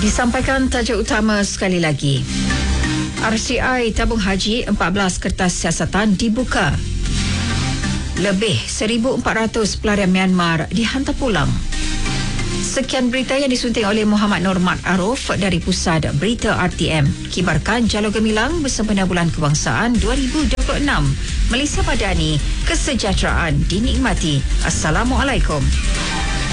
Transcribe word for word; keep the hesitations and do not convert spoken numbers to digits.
Disampaikan tajuk utama sekali lagi. R C I tabung haji empat belas kertas siasatan dibuka. Lebih seribu empat ratus pelarian Myanmar dihantar pulang. Sekian berita yang disunting oleh Muhammad Nur Mat Aruf dari Pusat Berita R T M. Kibarkan Jalur Gemilang bersempena Bulan Kebangsaan dua ribu dua puluh enam. Malaysia Madani, kesejahteraan dinikmati. Assalamualaikum.